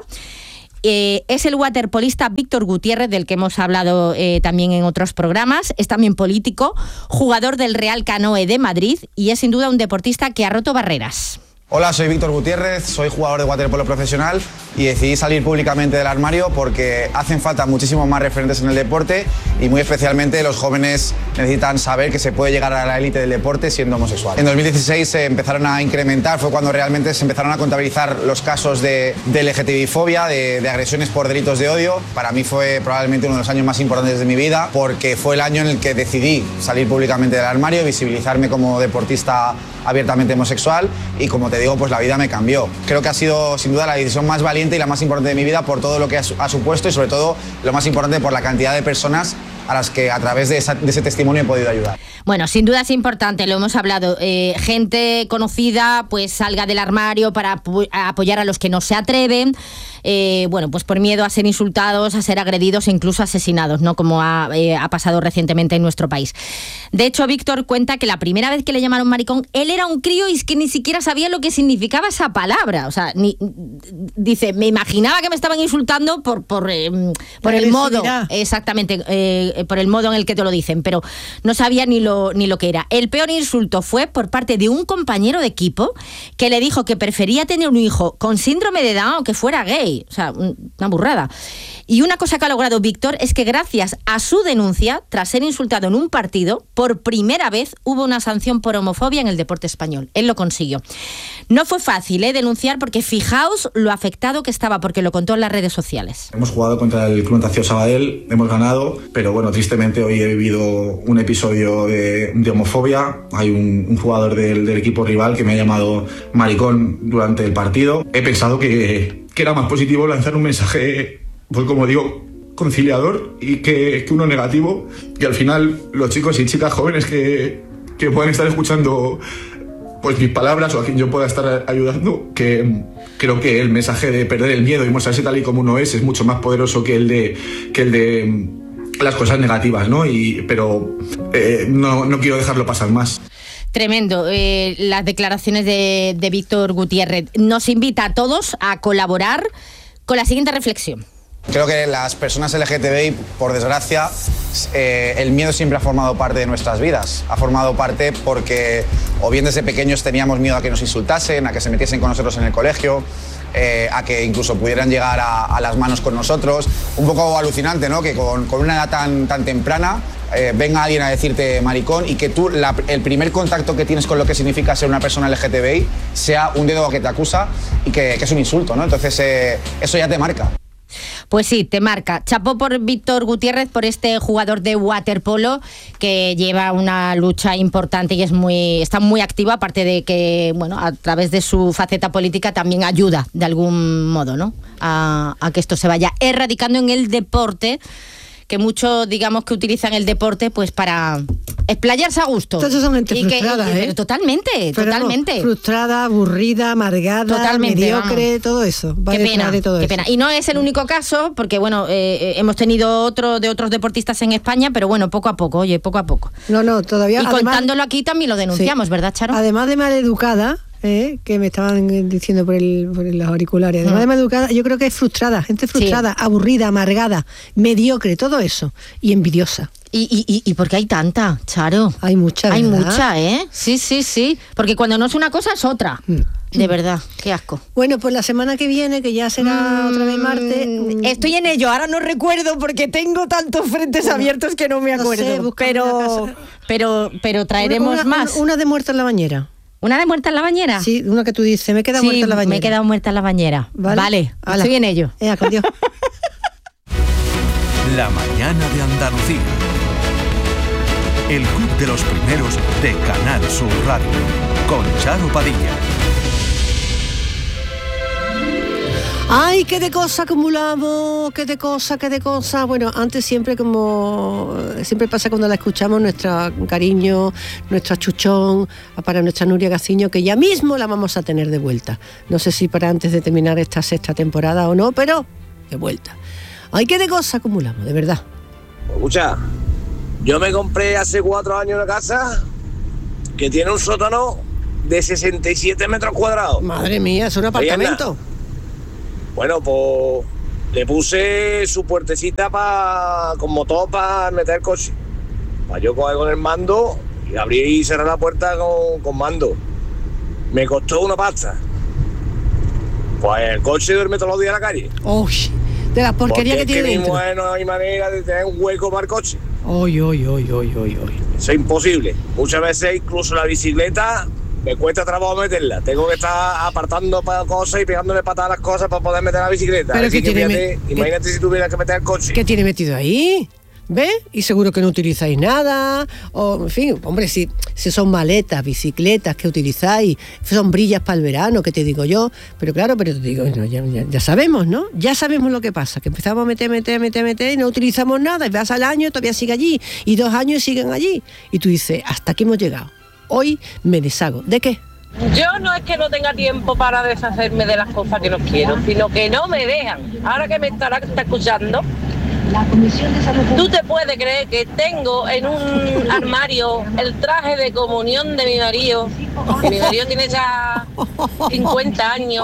Eh, es el waterpolista Víctor Gutiérrez, del que hemos hablado eh, también en otros programas. Es también político, jugador del Real Canoe de Madrid y es sin duda un deportista que ha roto barreras. Hola, soy Víctor Gutiérrez, soy jugador de waterpolo profesional y decidí salir públicamente del armario porque hacen falta muchísimos más referentes en el deporte y muy especialmente los jóvenes necesitan saber que se puede llegar a la élite del deporte siendo homosexual. En dos mil dieciséis se empezaron a incrementar, fue cuando realmente se empezaron a contabilizar los casos de, de L G T B I fobia, de, de agresiones por delitos de odio. Para mí fue probablemente uno de los años más importantes de mi vida porque fue el año en el que decidí salir públicamente del armario, visibilizarme como deportista abiertamente homosexual y como te digo, pues la vida me cambió. Creo que ha sido sin duda la decisión más valiente y la más importante de mi vida por todo lo que ha, ha supuesto y sobre todo lo más importante por la cantidad de personas a las que a través de, esa, de ese testimonio he podido ayudar. Bueno, sin duda es importante, lo hemos hablado, eh, gente conocida pues salga del armario para apo- apoyar a los que no se atreven, eh, bueno, pues por miedo a ser insultados, a ser agredidos e incluso asesinados, ¿no? Como ha, eh, ha pasado recientemente en nuestro país. De hecho, Víctor cuenta que la primera vez que le llamaron maricón, él era un crío y es que ni siquiera sabía lo que significaba esa palabra. O sea, ni, dice, me imaginaba que me estaban insultando por, por, eh, por el modo, exactamente, eh, por el modo en el que te lo dicen, pero no sabía ni lo, ni lo que era. El peor insulto fue por parte de un compañero de equipo que le dijo que prefería tener un hijo con síndrome de Down o que fuera gay. O sea, una burrada. Y una cosa que ha logrado Víctor es que gracias a su denuncia, tras ser insultado en un partido, por primera vez hubo una sanción por homofobia en el deporte español. Él lo consiguió. No fue fácil ¿eh? denunciar porque fijaos lo afectado que estaba, porque lo contó en las redes sociales. Hemos jugado contra el Club Natació Sabadell, hemos ganado, pero bueno, tristemente hoy he vivido un episodio de, de homofobia. Hay un, un jugador del, del equipo rival que me ha llamado maricón durante el partido. He pensado que, que era más positivo lanzar un mensaje, pues como digo, conciliador y que, que uno negativo, y al final los chicos y chicas jóvenes que, que puedan estar escuchando pues mis palabras o a quien yo pueda estar ayudando, que creo que el mensaje de perder el miedo y mostrarse tal y como uno es es mucho más poderoso que el de, que el de las cosas negativas, ¿no? Y, pero eh, no, no quiero dejarlo pasar más. Tremendo, eh, las declaraciones de, de Víctor Gutiérrez. Nos invita a todos a colaborar con la siguiente reflexión. Creo que las personas L G T B I, por desgracia, eh, el miedo siempre ha formado parte de nuestras vidas. Ha formado parte porque o bien desde pequeños teníamos miedo a que nos insultasen, a que se metiesen con nosotros en el colegio, eh, a que incluso pudieran llegar a, a las manos con nosotros. Un poco alucinante, ¿no? Que con, con una edad tan, tan temprana eh, venga alguien a decirte maricón y que tú la, el primer contacto que tienes con lo que significa ser una persona L G T B I sea un dedo que te acusa y que, que es un insulto, ¿no? Entonces eh, eso ya te marca. Pues sí, te marca. Chapó por Víctor Gutiérrez, por este jugador de waterpolo que lleva una lucha importante y es muy, está muy activo, aparte de que, bueno, a través de su faceta política también ayuda de algún modo, ¿no? A, a que esto se vaya erradicando en el deporte, que muchos, digamos, que utilizan el deporte pues para explayarse a gusto. Entonces son gente y frustrada, que, y, ¿eh? Pero totalmente, pero totalmente. No, frustrada, aburrida, amargada, totalmente, mediocre, vamos. todo eso. Va Qué pena, de todo qué eso. pena. Y no es el único caso, porque bueno, eh, hemos tenido otro de otros deportistas en España, pero bueno, poco a poco, oye, poco a poco. No, no, todavía. Y además, contándolo aquí también lo denunciamos, sí. ¿Verdad, Charo? Además de maleducada, ¿eh? Que me estaban diciendo por, el, por los auriculares, además mm. de maleducada, yo creo que es frustrada, gente frustrada, sí. Aburrida, amargada, mediocre, todo eso, y envidiosa. ¿Y, y, y, y por qué hay tanta, Charo? Hay mucha, Hay ¿verdad? mucha, ¿eh? Sí, sí, sí. Porque cuando no es una cosa es otra. Mm. De verdad, qué asco. Bueno, pues la semana que viene, que ya será mm, otra vez martes. Estoy en ello, ahora no recuerdo porque tengo tantos frentes bueno, abiertos que no me acuerdo. No sé, pero, pero, pero traeremos una, más. Una, una de muerta en la bañera. ¿Una de muerta en la bañera? Sí, una que tú dices, me he quedado sí, muerta en la bañera. me he quedado muerta en la bañera. Vale, vale estoy en ello. Eh, con Dios. La mañana de Andalucía. El club de los primeros de Canal Sur Radio. Con Charo Padilla. Ay, qué de cosas acumulamos, qué de cosas, qué de cosas. Bueno, antes siempre como siempre pasa cuando la escuchamos, nuestro cariño, nuestro achuchón para nuestra Nuria Gaciño, que ya mismo la vamos a tener de vuelta. No sé si para antes de terminar esta sexta temporada o no, pero de vuelta. Ay, qué de cosas acumulamos, de verdad. Escucha, yo me compré hace cuatro años una casa que tiene un sótano de sesenta y siete metros cuadrados. Madre mía, es un apartamento. Bueno, pues le puse su puertecita para con motor para meter el coche. Para yo coger con el mando y abrir y cerrar la puerta con, con mando. Me costó una pasta. Pues el coche duerme todos los días en la calle. Uy, de la porquería Porque que tiene es que dentro. Porque no hay manera de tener un hueco para el coche. Uy, uy, uy, uy, uy, uy. Eso es imposible. Muchas veces incluso la bicicleta me cuesta trabajo meterla. Tengo que estar apartando para cosas y pegándole patadas a las cosas para poder meter la bicicleta. Pero Así que que tiene fíjate, me- imagínate que- si tuvieras que meter el coche. ¿Qué tiene metido ahí? ¿Ves? Y seguro que no utilizáis nada. O, en fin, hombre, si, si son maletas, bicicletas que utilizáis, sombrillas para el verano, que te digo yo. Pero claro, pero te digo, no, ya, ya, ya sabemos, ¿no? Ya sabemos lo que pasa, que empezamos a meter, meter, meter, meter y no utilizamos nada. Y vas al año y todavía sigue allí. Y dos años y siguen allí. Y tú dices, hasta aquí hemos llegado. Hoy me deshago. ¿De qué? Yo no es que no tenga tiempo para deshacerme de las cosas que no quiero, sino que no me dejan. Ahora que me estará está escuchando, tú te puedes creer que tengo en un armario el traje de comunión de mi marido, que mi marido tiene ya cincuenta años,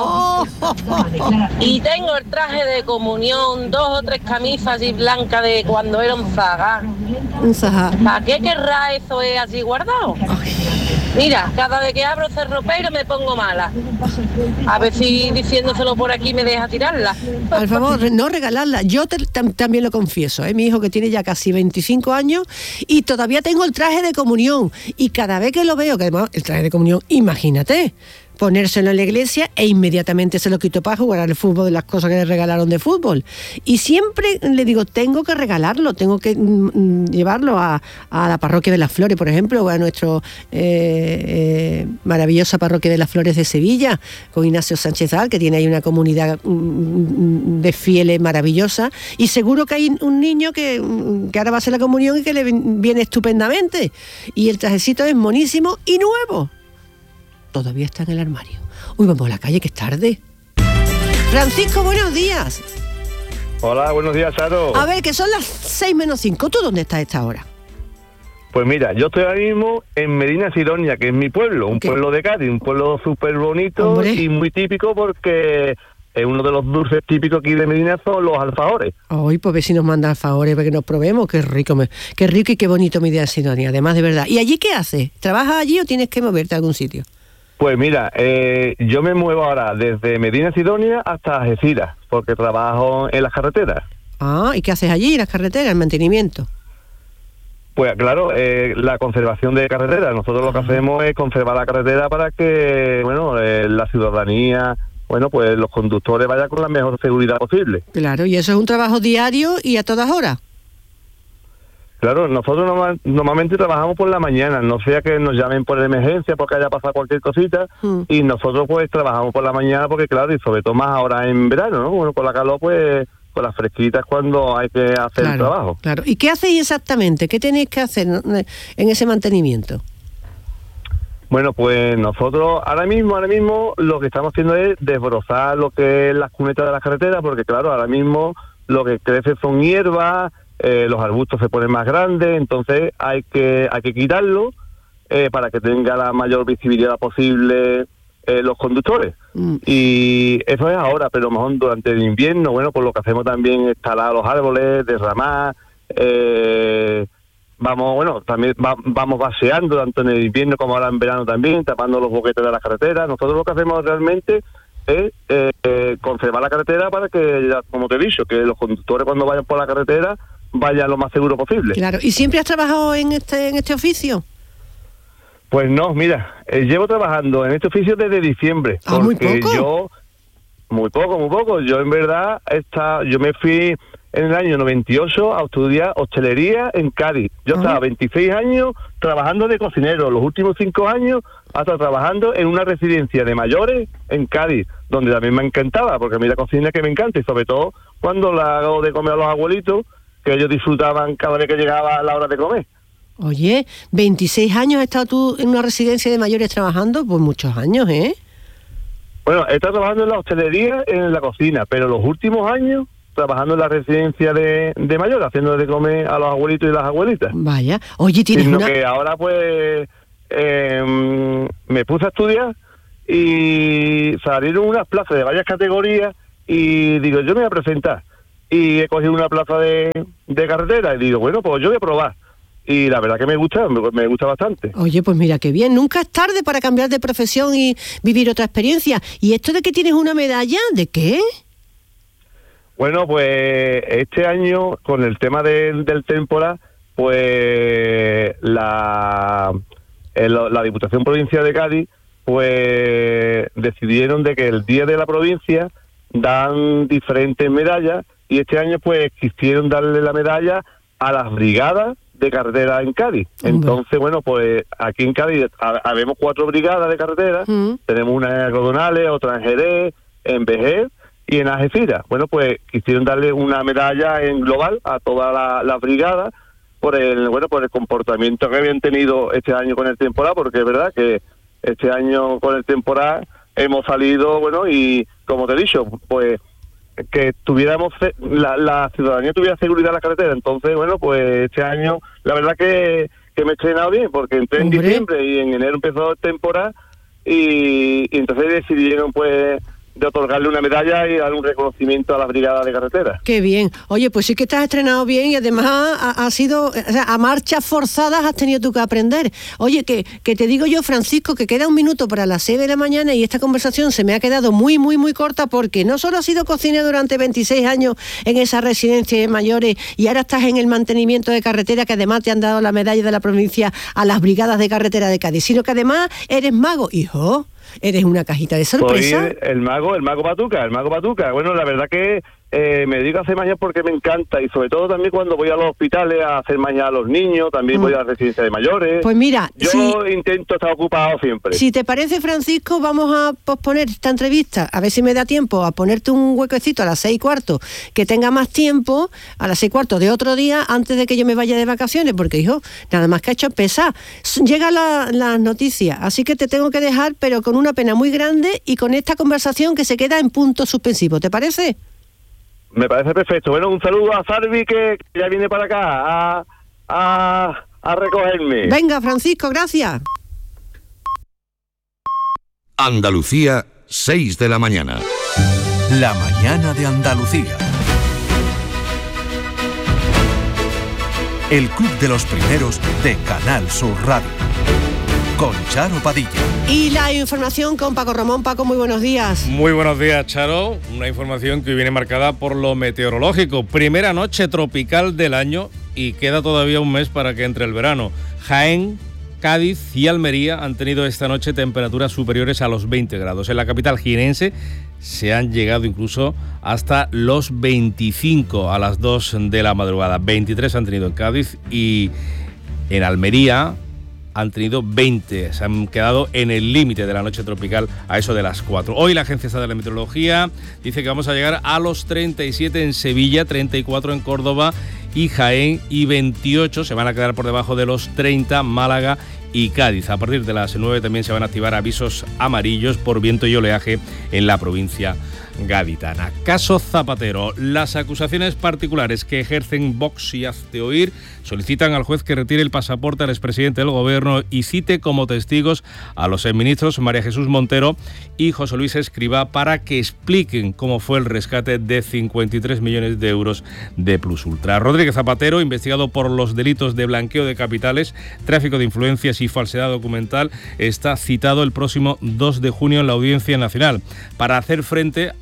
y tengo el traje de comunión, dos o tres camisas así blancas de cuando era un zagá. Un Sahá. ¿Para qué querrá eso es así guardado? Mira, cada vez que abro ese ropero me pongo mala. A ver si diciéndoselo por aquí me deja tirarla. Por favor, no regalarla. Yo te- tam- también lo confieso, ¿eh? Mi hijo que tiene ya casi veinticinco años y todavía tengo el traje de comunión. Y cada vez que lo veo, que además el traje de comunión, imagínate, ponérselo en la iglesia e inmediatamente se lo quito para jugar al fútbol de las cosas que le regalaron de fútbol. Y siempre le digo, tengo que regalarlo, tengo que mm, mm, llevarlo a, a la parroquia de las Flores, por ejemplo, o a nuestro eh, eh, maravillosa parroquia de las Flores de Sevilla, con Ignacio Sánchez Al, que tiene ahí una comunidad mm, de fieles maravillosa, y seguro que hay un niño que, mm, que ahora va a hacer la comunión y que le viene estupendamente. Y el trajecito es monísimo y nuevo. Todavía está en el armario. Uy, vamos a la calle, que es tarde. Francisco, buenos días. Hola, buenos días, Charo. A ver, que son las seis menos cinco. ¿Tú dónde estás a esta hora? Pues mira, yo estoy ahora mismo en Medina Sidonia, que es mi pueblo, un pueblo de Cádiz, un pueblo súper bonito Hombre. y muy típico porque es uno de los dulces típicos aquí de Medina son los alfajores. Ay, pues ve si nos mandan favores para que nos probemos. Qué rico, me- qué rico y qué bonito mi idea, Sidonia, además de verdad. ¿Y allí qué haces? ¿Trabajas allí o tienes que moverte a algún sitio? Pues mira, eh, yo me muevo ahora desde Medina Sidonia hasta Algeciras, porque trabajo en las carreteras. Ah, ¿y qué haces allí, en las carreteras, el mantenimiento? Pues claro, eh, la conservación de carreteras. Nosotros lo que hacemos es conservar la carretera para que, bueno, eh, la ciudadanía, bueno, pues los conductores vayan con la mejor seguridad posible. Claro, y eso es un trabajo diario y a todas horas. Claro, nosotros norma- normalmente trabajamos por la mañana, no sea que nos llamen por emergencia porque haya pasado cualquier cosita, Mm. y nosotros pues trabajamos por la mañana porque claro, y sobre todo más ahora en verano, ¿no? Bueno, con la calor pues, con las fresquitas cuando hay que hacer el trabajo. Claro. ¿Y qué hacéis exactamente? ¿Qué tenéis que hacer en ese mantenimiento? Bueno, pues nosotros ahora mismo, ahora mismo lo que estamos haciendo es desbrozar lo que es las cunetas de las carreteras, porque claro, ahora mismo lo que crece son hierbas, eh, los arbustos se ponen más grandes, entonces hay que hay que quitarlo eh, para que tenga la mayor visibilidad posible eh, los conductores. Mm. Y eso es ahora, pero mejor durante el invierno, bueno, pues lo que hacemos también es talar los árboles, derramar, eh, vamos, bueno, también va- vamos vaciando tanto en el invierno como ahora en verano también, tapando los boquetes de las carreteras. Nosotros lo que hacemos realmente es eh, eh, conservar la carretera para que, ya, como te he dicho, que los conductores cuando vayan por la carretera vayan lo más seguro posible. Claro. ¿Y siempre has trabajado en este en este oficio? Pues no, mira, eh, llevo trabajando en este oficio desde diciembre. Ah, muy porque poco. yo, muy poco, muy poco. Yo en verdad, esta, yo me fui en el año noventa y ocho a estudiar hostelería en Cádiz. Yo estaba veintiséis años trabajando de cocinero, los últimos cinco años hasta trabajando en una residencia de mayores en Cádiz, donde también me encantaba, porque a mí la cocina es que me encanta, y sobre todo cuando la hago de comer a los abuelitos, que ellos disfrutaban cada vez que llegaba la hora de comer. Oye, veintiséis años has estado tú en una residencia de mayores trabajando, pues muchos años, ¿eh? Bueno, he estado trabajando en la hostelería, en la cocina, pero los últimos años trabajando en la residencia de, de mayores, haciendo de comer a los abuelitos y las abuelitas. Vaya, oye, tienes Sino una... que ahora pues eh, me puse a estudiar y salieron unas plazas de varias categorías y digo, yo me voy a presentar. Y he cogido una plaza de, de carretera y digo, bueno, pues yo voy a probar. Y la verdad que me gusta, me, me gusta bastante. Oye, pues mira qué bien, nunca es tarde para cambiar de profesión y vivir otra experiencia. ¿Y esto de que tienes una medalla, de qué? Bueno, pues este año, con el tema del, del temporal, pues la, el, la Diputación Provincial de Cádiz, pues decidieron de que el día de la provincia dan diferentes medallas, y este año pues quisieron darle la medalla a las brigadas de carretera en Cádiz. Entonces, bueno, pues aquí en Cádiz habemos cuatro brigadas de carretera, mm. tenemos una en Algodonales, otra en Jerez, en Vejer y en Algeciras. Bueno, pues quisieron darle una medalla en global a todas las la brigadas por el bueno por el comportamiento que habían tenido este año con el temporal, porque es verdad que este año con el temporal hemos salido, bueno, y como te he dicho, pues que tuviéramos la, la ciudadanía tuviera seguridad en la carretera. Entonces, bueno, pues este año la verdad que, que me he estrenado bien, porque entré en Hombre. diciembre y en enero empezó el temporal y, y entonces decidieron pues de otorgarle una medalla y dar un reconocimiento a las brigadas de carretera. Qué bien. Oye, pues sí que te has estrenado bien y además ha, ha sido, o sea, a marchas forzadas has tenido tú que aprender. Oye, que, que te digo yo, Francisco, que queda un minuto para las seis de la mañana y esta conversación se me ha quedado muy, muy, muy corta, porque no solo has sido cocinero durante veintiséis años en esa residencia de mayores y ahora estás en el mantenimiento de carretera, que además te han dado la medalla de la provincia a las brigadas de carretera de Cádiz, sino que además eres mago, hijo. Eres una cajita de sorpresa. Soy el mago, el mago Patuca, el mago Patuca. Bueno, la verdad que eh, me dedico a hacer mañas porque me encanta, y sobre todo también cuando voy a los hospitales a hacer mañas a los niños, también mm. voy a la residencia de mayores. Pues mira, yo si, intento estar ocupado siempre. Si te parece, Francisco, vamos a posponer esta entrevista, a ver si me da tiempo a ponerte un huequecito a las seis y cuarto, que tenga más tiempo, a las seis y cuarto de otro día, antes de que yo me vaya de vacaciones, porque, hijo, nada más que ha hecho empezar. Llega la, la noticia, así que te tengo que dejar, pero con una pena muy grande y con esta conversación que se queda en punto suspensivo. ¿Te parece? Me parece perfecto. Bueno, un saludo a Sarvi, que ya viene para acá a, a, a recogerme. Venga, Francisco, gracias. Andalucía, seis de la mañana. La mañana de Andalucía. El club de los primeros de Canal Sur Radio. Con Charo Padilla. Y la información con Paco Ramón. Paco, muy buenos días. Muy buenos días, Charo. Una información que viene marcada por lo meteorológico. Primera noche tropical del año y queda todavía un mes para que entre el verano. Jaén, Cádiz y Almería han tenido esta noche temperaturas superiores a los veinte grados. En la capital jienense se han llegado incluso hasta los veinticinco a las dos de la madrugada. veintitrés han tenido en Cádiz y en Almería han tenido veinte, se han quedado en el límite de la noche tropical a eso de las cuatro. Hoy la Agencia Estatal de Meteorología dice que vamos a llegar a los treinta y siete en Sevilla, treinta y cuatro en Córdoba y Jaén, y veintiocho se van a quedar por debajo de los treinta Málaga y Cádiz. A partir de las nueve también se van a activar avisos amarillos por viento y oleaje en la provincia gaditana. Caso Zapatero. Las acusaciones particulares que ejercen Vox y Hazte Oír solicitan al juez que retire el pasaporte al expresidente del gobierno y cite como testigos a los exministros María Jesús Montero y José Luis Escrivá para que expliquen cómo fue el rescate de cincuenta y tres millones de euros de Plus Ultra. Rodríguez Zapatero, investigado por los delitos de blanqueo de capitales, tráfico de influencias y falsedad documental, está citado el próximo dos de junio en la Audiencia Nacional para hacer frente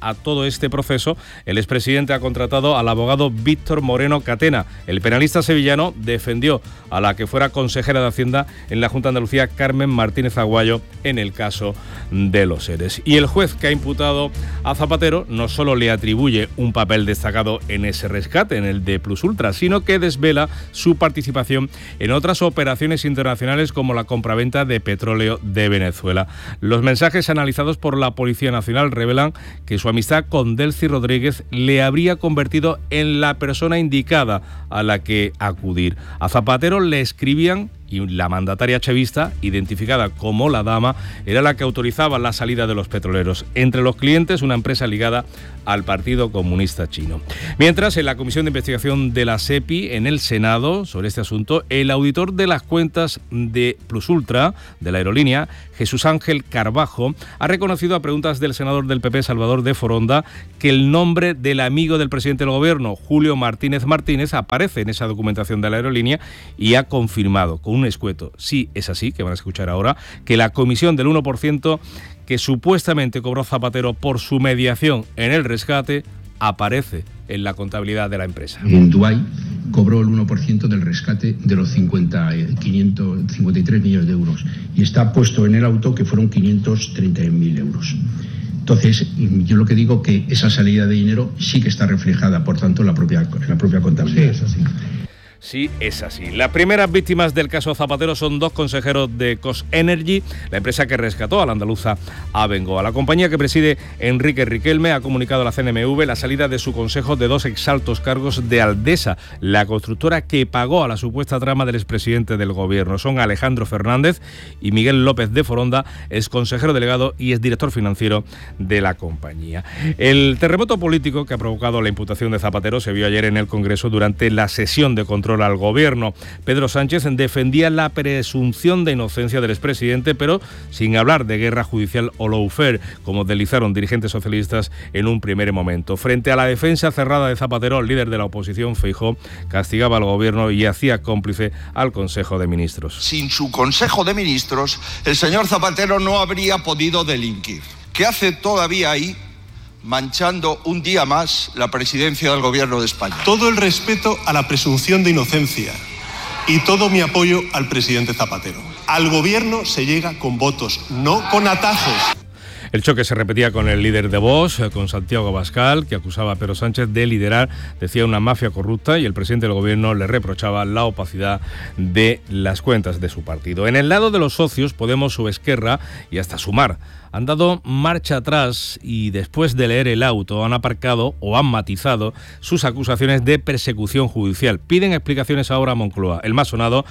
a todo este proceso, el expresidente ha contratado al abogado Víctor Moreno Catena. El penalista sevillano defendió a la que fuera consejera de Hacienda en la Junta de Andalucía, Carmen Martínez Aguayo, en el caso de los ERES. Y el juez que ha imputado a Zapatero no solo le atribuye un papel destacado en ese rescate, en el de Plus Ultra, sino que desvela su participación en otras operaciones internacionales como la compraventa de petróleo de Venezuela. Los mensajes analizados por la Policía Nacional revelan que su amistad con Delcy Rodríguez le habría convertido en la persona indicada a la que acudir. A Zapatero le escribían y la mandataria chavista, identificada como la Dama, era la que autorizaba la salida de los petroleros. Entre los clientes, una empresa ligada al Partido Comunista Chino. Mientras, en la Comisión de Investigación de la SEPI, en el Senado, sobre este asunto, el auditor de las cuentas de Plus Ultra, de la aerolínea, Jesús Ángel Carbajo, ha reconocido a preguntas del senador del P P, Salvador de Foronda, que el nombre del amigo del presidente del Gobierno, Julio Martínez Martínez, aparece en esa documentación de la aerolínea y ha confirmado con un escueto, sí es así, que van a escuchar ahora, que la comisión del uno por ciento que supuestamente cobró Zapatero por su mediación en el rescate aparece en la contabilidad de la empresa. En Dubái cobró el uno por ciento del rescate de los cincuenta, quinientos cincuenta y tres millones de euros y está puesto en el auto que fueron quinientos treinta mil euros. Entonces, yo lo que digo que esa salida de dinero sí que está reflejada, por tanto, en la propia, en la propia contabilidad. Sí, eso sí. Sí, es así. Las primeras víctimas del caso Zapatero son dos consejeros de Cos Energy, la empresa que rescató a la andaluza Abengoa. La compañía que preside Enrique Riquelme ha comunicado a la C N M V la salida de su consejo de dos exaltos cargos de Aldesa, la constructora que pagó a la supuesta trama del expresidente del Gobierno. Son Alejandro Fernández y Miguel López de Foronda, ex consejero delegado y ex director financiero de la compañía. El terremoto político que ha provocado la imputación de Zapatero se vio ayer en el Congreso durante la sesión de control al Gobierno. Pedro Sánchez defendía la presunción de inocencia del expresidente, pero sin hablar de guerra judicial o lawfare, como deslizaron dirigentes socialistas en un primer momento. Frente a la defensa cerrada de Zapatero, el líder de la oposición, Feijóo, castigaba al Gobierno y hacía cómplice al Consejo de Ministros. Sin su Consejo de Ministros, el señor Zapatero no habría podido delinquir. ¿Qué hace todavía ahí, manchando un día más la presidencia del Gobierno de España? Todo el respeto a la presunción de inocencia y todo mi apoyo al presidente Zapatero. Al Gobierno se llega con votos, no con atajos. El choque se repetía con el líder de Vox, con Santiago Abascal, que acusaba a Pedro Sánchez de liderar, decía, una mafia corrupta, y el presidente del Gobierno le reprochaba la opacidad de las cuentas de su partido. En el lado de los socios, Podemos o Esquerra y hasta Sumar han dado marcha atrás y después de leer el auto han aparcado o han matizado sus acusaciones de persecución judicial. Piden explicaciones ahora a Moncloa. El más sonado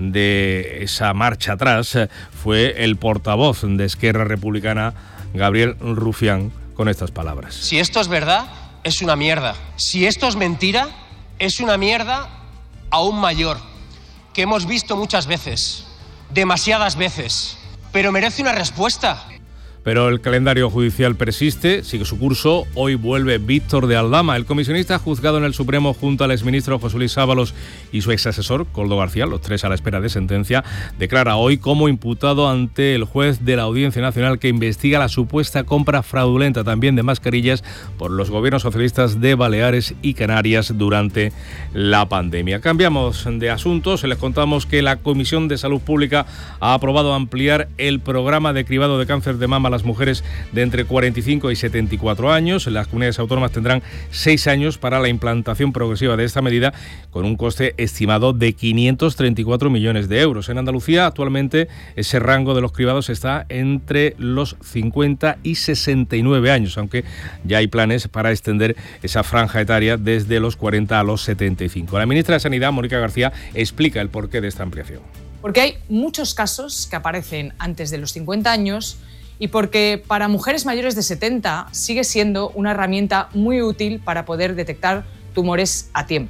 de esa marcha atrás fue el portavoz de Esquerra Republicana, Gabriel Rufián, con estas palabras. Si esto es verdad, es una mierda. Si esto es mentira, es una mierda aún mayor, que hemos visto muchas veces, demasiadas veces, pero merece una respuesta. Pero el calendario judicial persiste, sigue su curso. Hoy vuelve Víctor de Aldama, el comisionista juzgado en el Supremo junto al exministro José Luis Ábalos y su exasesor, Koldo García, los tres a la espera de sentencia, declara hoy como imputado ante el juez de la Audiencia Nacional que investiga la supuesta compra fraudulenta también de mascarillas por los gobiernos socialistas de Baleares y Canarias durante la pandemia. Cambiamos de asuntos, les contamos que la Comisión de Salud Pública ha aprobado ampliar el programa de cribado de cáncer de mama a las mujeres de entre cuarenta y cinco y setenta y cuatro años. Las comunidades autónomas tendrán seis años para la implantación progresiva de esta medida, con un coste estimado de quinientos treinta y cuatro millones de euros. En Andalucía, actualmente, ese rango de los cribados está entre los cincuenta y sesenta y nueve años, aunque ya hay planes para extender esa franja etaria desde los cuarenta a los setenta y cinco. La ministra de Sanidad, Mónica García, explica el porqué de esta ampliación. Porque hay muchos casos que aparecen antes de los cincuenta años y porque para mujeres mayores de setenta sigue siendo una herramienta muy útil para poder detectar tumores a tiempo.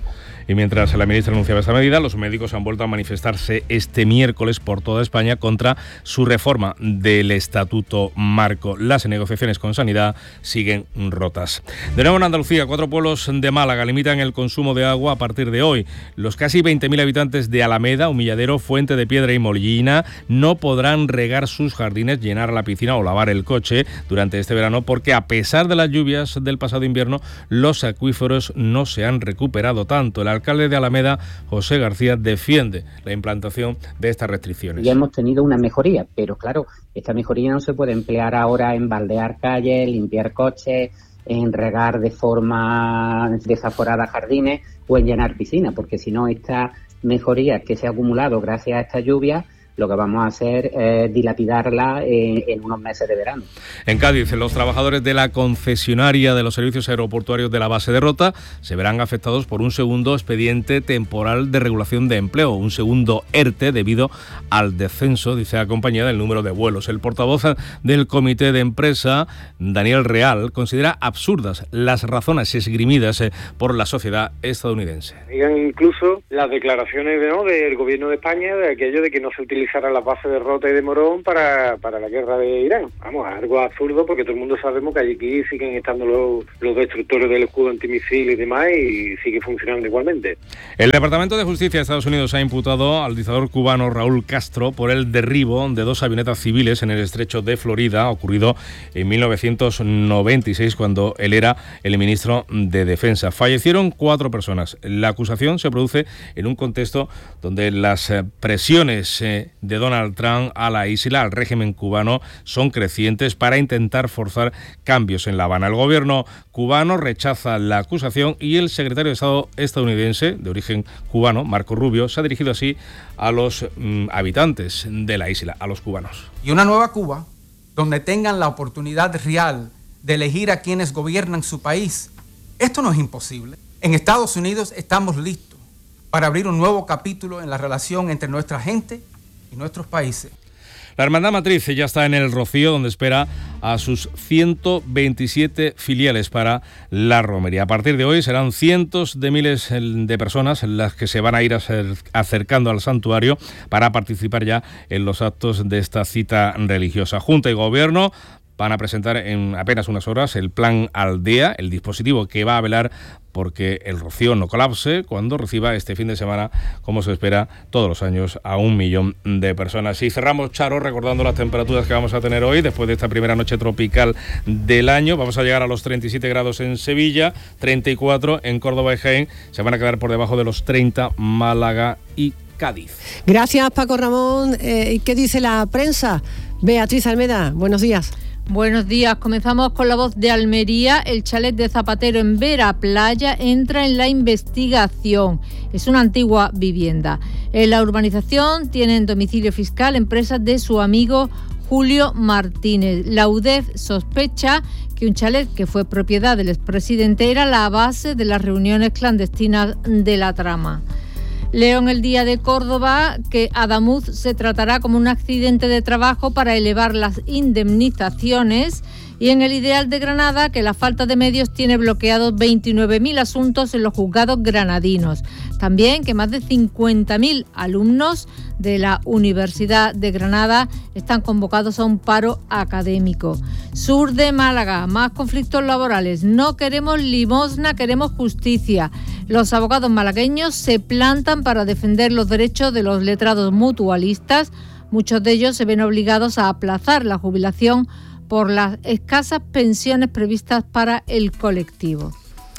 Y mientras la ministra anunciaba esta medida, los médicos han vuelto a manifestarse este miércoles por toda España contra su reforma del Estatuto Marco. Las negociaciones con Sanidad siguen rotas. De nuevo en Andalucía, cuatro pueblos de Málaga limitan el consumo de agua a partir de hoy. Los casi veinte mil habitantes de Alameda, Humilladero, Fuente de Piedra y Mollina no podrán regar sus jardines, llenar la piscina o lavar el coche durante este verano porque, a pesar de las lluvias del pasado invierno, los acuíferos no se han recuperado tanto. El alcalde de Alameda, José García, defiende la implantación de estas restricciones. Ya hemos tenido una mejoría, pero claro, esta mejoría no se puede emplear ahora en baldear calles, limpiar coches, en regar de forma desaforada jardines o en llenar piscinas, porque si no, esta mejoría que se ha acumulado gracias a esta lluvia, lo que vamos a hacer es dilapidarla en, en unos meses de verano. En Cádiz, los trabajadores de la concesionaria de los servicios aeroportuarios de la base de Rota se verán afectados por un segundo expediente temporal de regulación de empleo, un segundo ERTE debido al descenso, dice la compañía, del número de vuelos. El portavoz del comité de empresa, Daniel Real, considera absurdas las razones esgrimidas por la sociedad estadounidense. Digan incluso las declaraciones de, ¿no? del gobierno de España de aquello de que no se utiliza a la base de Rota y de Morón para, para la guerra de Irán. Vamos, algo absurdo porque todo el mundo sabemos que allí siguen estando los, los destructores del escudo antimisil y demás y sigue funcionando igualmente. El Departamento de Justicia de Estados Unidos ha imputado al dictador cubano Raúl Castro por el derribo de dos avionetas civiles en el estrecho de Florida, ocurrido en mil novecientos noventa y seis, cuando él era el ministro de Defensa. Fallecieron cuatro personas. La acusación se produce en un contexto donde las presiones eh, de Donald Trump a la isla, al régimen cubano, son crecientes para intentar forzar cambios en La Habana. El gobierno cubano rechaza la acusación y el secretario de Estado estadounidense, de origen cubano, Marco Rubio, se ha dirigido así a los mm, habitantes de la isla, a los cubanos. Y una nueva Cuba, donde tengan la oportunidad real de elegir a quienes gobiernan su país. Esto no es imposible. En Estados Unidos estamos listos para abrir un nuevo capítulo en la relación entre nuestra gente y nuestros países. La Hermandad Matriz ya está en el Rocío, donde espera a sus ciento veintisiete filiales para la romería. A partir de hoy serán cientos de miles de personas las que se van a ir acercando al santuario para participar ya en los actos de esta cita religiosa. Junta y Gobierno van a presentar en apenas unas horas el Plan Aldea, el dispositivo que va a velar porque el Rocío no colapse cuando reciba este fin de semana, como se espera todos los años, a un millón de personas. Y cerramos, Charo, recordando las temperaturas que vamos a tener hoy, después de esta primera noche tropical del año. Vamos a llegar a los treinta y siete grados en Sevilla, treinta y cuatro en Córdoba y Jaén. Se van a quedar por debajo de los treinta Málaga y Cádiz. Gracias, Paco Ramón. Eh, ¿Qué dice la prensa? Beatriz Almeda, buenos días. Buenos días, comenzamos con La Voz de Almería. El chalet de Zapatero en Vera Playa entra en la investigación. Es una antigua vivienda. En la urbanización tienen domicilio fiscal empresas de su amigo Julio Martínez. La U D E F sospecha que un chalet que fue propiedad del expresidente era la base de las reuniones clandestinas de la trama. Leo en El Día de Córdoba que Adamuz se tratará como un accidente de trabajo para elevar las indemnizaciones, y en El Ideal de Granada que la falta de medios tiene bloqueados veintinueve mil asuntos en los juzgados granadinos. También que más de cincuenta mil alumnos de la Universidad de Granada están convocados a un paro académico. Sur de Málaga, más conflictos laborales. No queremos limosna, queremos justicia. Los abogados malagueños se plantan para defender los derechos de los letrados mutualistas. Muchos de ellos se ven obligados a aplazar la jubilación por las escasas pensiones previstas para el colectivo.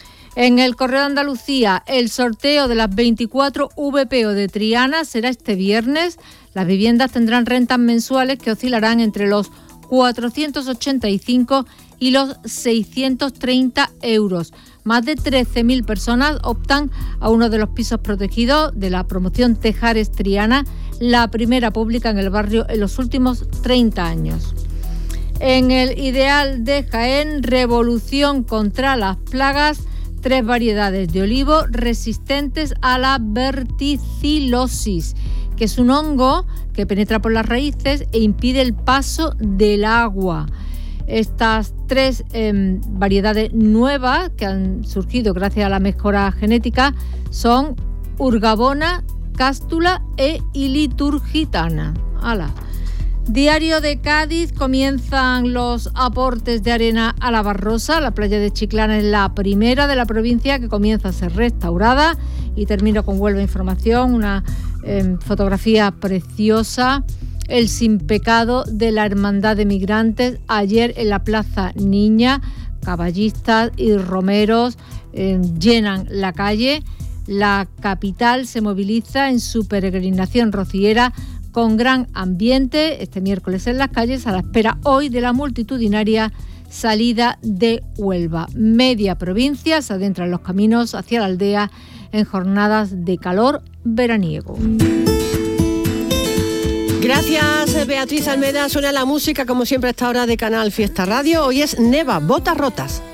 En el Correo de Andalucía, el sorteo de las veinticuatro V P O de Triana será este viernes. Las viviendas tendrán rentas mensuales que oscilarán entre los cuatrocientos ochenta y cinco y los seiscientos treinta euros. Más de trece mil personas optan a uno de los pisos protegidos de la promoción Tejares Triana, la primera pública en el barrio en los últimos treinta años. En El Ideal de Jaén, revolución contra las plagas, tres variedades de olivo resistentes a la verticilosis, que es un hongo que penetra por las raíces e impide el paso del agua. Estas tres eh, variedades nuevas que han surgido gracias a la mejora genética son Urgabona, Cástula e Iliturgitana. ¡Hala! Diario de Cádiz, comienzan los aportes de arena a la Barrosa. La playa de Chiclana es la primera de la provincia que comienza a ser restaurada. Y termino con Huelva Información, una eh, fotografía preciosa. El sin pecado de la Hermandad de Migrantes, ayer en la Plaza Niña, caballistas y romeros eh, llenan la calle. La capital se moviliza en su peregrinación rociera con gran ambiente este miércoles en las calles, a la espera hoy de la multitudinaria salida de Huelva. Media provincia se adentra en los caminos hacia la aldea en jornadas de calor veraniego. Gracias, Beatriz Almeda. Suena la música, como siempre, a esta hora de Canal Fiesta Radio. Hoy es Neva, Botas Rotas.